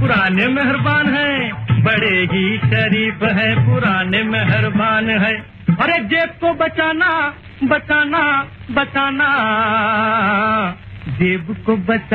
पुराने मेहरबान है, बढ़ेगी शरीफ है, पुराने मेहरबान है। अरे जेब को बचाना बचाना बचाना, जेब को बचा